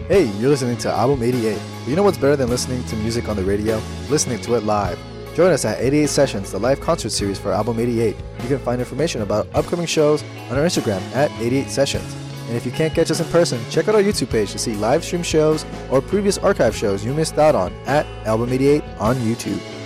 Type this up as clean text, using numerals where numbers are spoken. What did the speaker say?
Hey, you're listening to Album 88. You know what's better than listening to music on the radio? Listening to it live. Join us at 88 Sessions, the live concert series for Album 88. You can find information about upcoming shows on our Instagram at 88 Sessions. And if you can't catch us in person, check out our YouTube page to see live stream shows or previous archive shows you missed out on at Album 88 on YouTube.